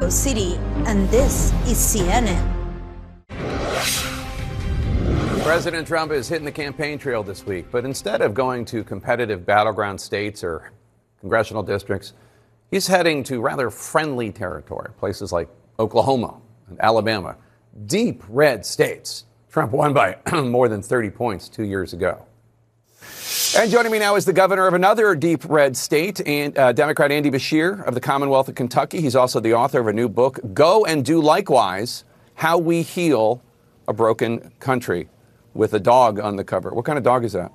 City, and this is CNN. President Trump is hitting the campaign trail this week, but instead of going to competitive battleground states or congressional districts, he's heading to rather friendly territory, places like Oklahoma and Alabama, deep red states. Trump won by more than 30 points 2 years ago. And joining me now is the governor of another deep red state, and Democrat Andy Beshear of the Commonwealth of Kentucky. He's also the author of a new book, Go and Do Likewise, How We Heal a Broken Country, with a dog on the cover. What kind of dog is that?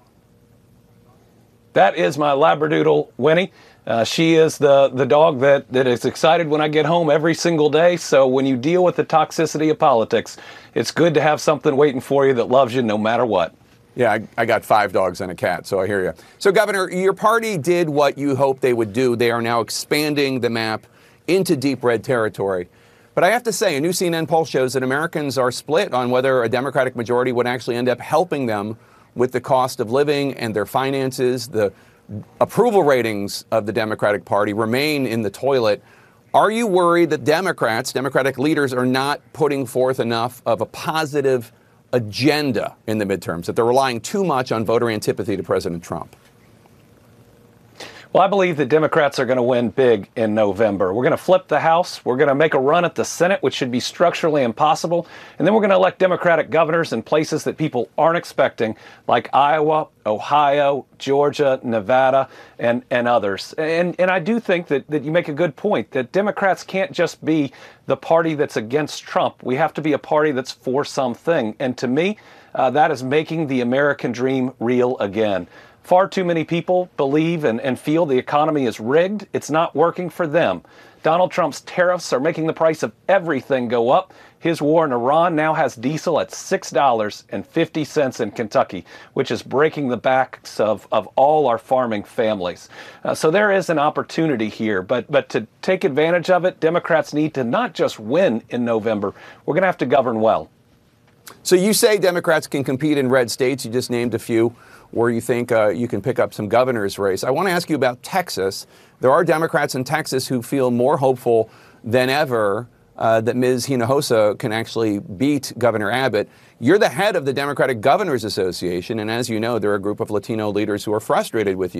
That is my Labradoodle, Winnie. She is the dog that is excited when I get home every single day. So when you deal with the toxicity of politics, it's good to have something waiting for you that loves you no matter what. Yeah, I got 5 dogs and a cat, so I hear you. So, Governor, your party did what you hoped they would do. They are now expanding the map into deep red territory. But I have to say, a new CNN poll shows that Americans are split on whether a Democratic majority would actually end up helping them with the cost of living and their finances. The approval ratings of the Democratic Party remain in the toilet. Are you worried that Democratic leaders, are not putting forth enough of a positive agenda in the midterms, that they're relying too much on voter antipathy to President Trump? Well, I believe that Democrats are going to win big in November. We're going to flip the House. We're going to make a run at the Senate, which should be structurally impossible. And then we're going to elect Democratic governors in places that people aren't expecting, like Iowa, Ohio, Georgia, Nevada, and others. And I do think that you make a good point, that Democrats can't just be the party that's against Trump. We have to be a party that's for something. And to me, that is making the American dream real again. Far too many people believe and feel the economy is rigged. It's not working for them. Donald Trump's tariffs are making the price of everything go up. His war in Iran now has diesel at $6.50 in Kentucky, which is breaking the backs of all our farming families. So there is an opportunity here. But to take advantage of it, Democrats need to not just win in November. We're going to have to govern well. So you say Democrats can compete in red states. You just named a few where you think you can pick up some governor's race. I want to ask you about Texas. There are Democrats in Texas who feel more hopeful than ever that Ms. Hinojosa can actually beat Governor Abbott. You're the head of the Democratic Governors Association, and as you know, there are a group of Latino leaders who are frustrated with you.